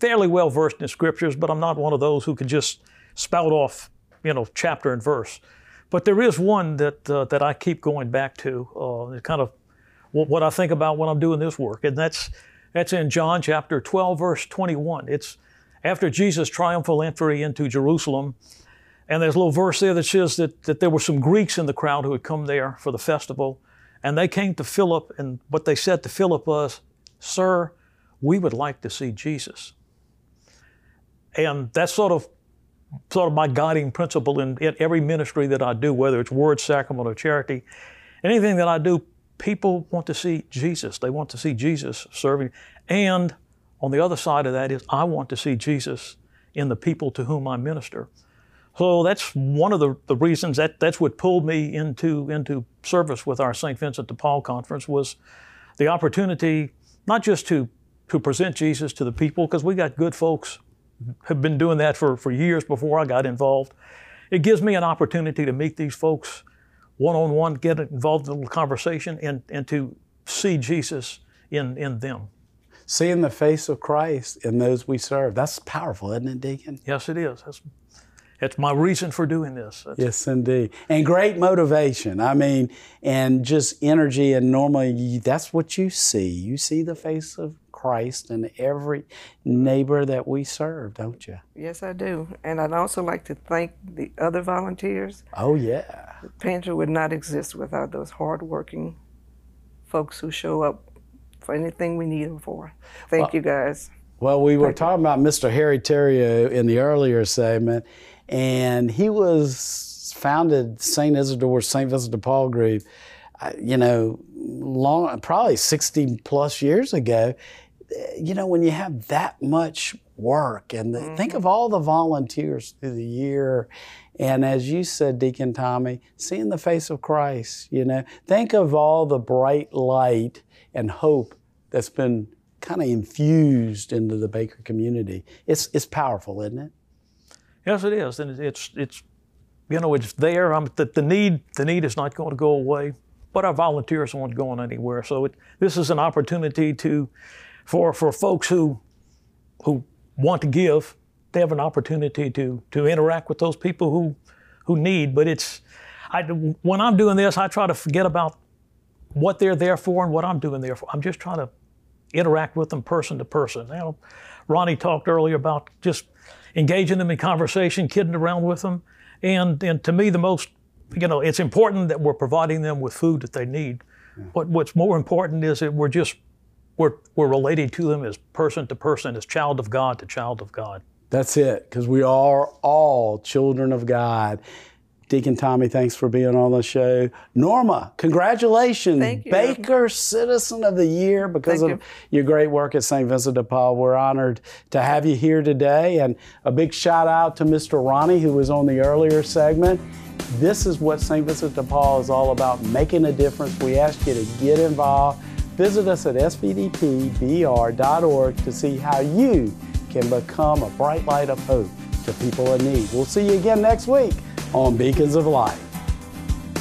fairly well versed in scriptures, but I'm not one of those who can just spout off, chapter and verse. But there is one that I keep going back to, kind of what I think about when I'm doing this work, and that's in John chapter 12, verse 21. It's after Jesus' triumphal entry into Jerusalem, and there's a little verse there that says that there were some Greeks in the crowd who had come there for the festival, and they came to Philip, and what they said to Philip was, "Sir, we would like to see Jesus." And that's sort of my guiding principle in every ministry that I do, whether it's word, sacrament, or charity. Anything that I do, people want to see Jesus. They want to see Jesus serving. And on the other side of that is I want to see Jesus in the people to whom I minister. So that's one of the reasons that's what pulled me into service with our St. Vincent de Paul Conference, was the opportunity not just to present Jesus to the people, because we got good folks have been doing that for years before I got involved. It gives me an opportunity to meet these folks one-on-one, get involved in a little conversation, and to see Jesus in them. Seeing the face of Christ in those we serve. That's powerful, isn't it, Deacon? Yes, it is. It's my reason for doing this. Yes, indeed. And great motivation. I mean, and just energy, and normally that's what you see. You see the face of Christ in every neighbor that we serve, don't you? Yes, I do. And I'd also like to thank the other volunteers. Oh, yeah. The pantry would not exist without those hardworking folks who show up for anything we need them for. Thank you, guys. Well, we were talking about Mr. Harry Theriault in the earlier segment, and he was founded St. Vincent de Paul group, probably 60 plus years ago. When you have that much work, and think of all the volunteers through the year, and as you said, Deacon Tommy, seeing the face of Christ, think of all the bright light and hope that's been kind of infused into the Baker community. It's powerful, isn't it? Yes, it is, and it's there. The need is not going to go away, but our volunteers aren't going anywhere. So this is an opportunity for folks who want to give. They have an opportunity to interact with those people who need. But when I'm doing this, I try to forget about what they're there for and what I'm doing there for. I'm just trying to interact with them person to person. Ronnie talked earlier about just engaging them in conversation, kidding around with them. And to me, the most, it's important that we're providing them with food that they need. Yeah. But what's more important is that we're relating to them as person to person, as child of God to child of God. That's it, because we are all children of God. Deacon Tommy, thanks for being on the show. Norma, congratulations. Thank you. Baker Citizen of the Year because of your great work at St. Vincent de Paul. We're honored to have you here today. And a big shout out to Mr. Ronnie, who was on the earlier segment. This is what St. Vincent de Paul is all about, making a difference. We ask you to get involved. Visit us at svdpbr.org to see how you can become a bright light of hope to people in need. We'll see you again next week on Beacons of Light.